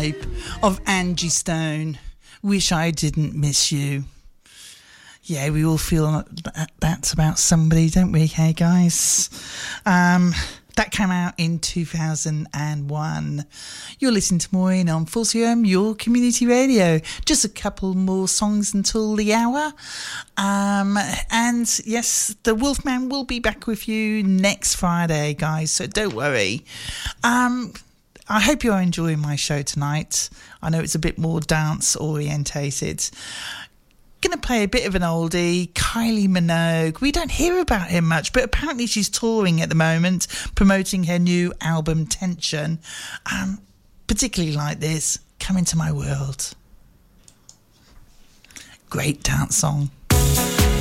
vibe of Angie Stone. Wish I Didn't Miss You. Yeah, we all feel that's about somebody, don't we? Hey, guys. That came out in 2001. You're listening to Maureen on 4CM, your community radio. Just a couple more songs until the hour. And yes, the Wolfman will be back with you next Friday, guys, so don't worry. I hope you're enjoying my show tonight. I know it's a bit more dance orientated. Going to play a bit of an oldie, Kylie Minogue. We don't hear about her much, but apparently she's touring at the moment, promoting her new album Tension. Particularly like this, Come Into My World. Great dance song.